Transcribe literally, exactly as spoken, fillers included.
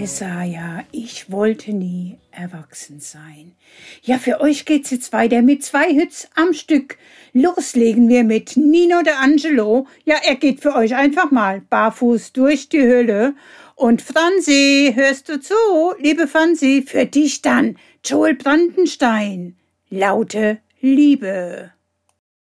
Jesaja, ich wollte nie erwachsen sein. Ja, für euch geht's jetzt weiter mit zwei Hits am Stück. Loslegen wir mit Nino D'Angelo. Ja, er geht für euch einfach mal barfuß durch die Hölle. Und Franzi, hörst du zu? Liebe Franzi, für dich dann Joel Brandenstein. Laute Liebe.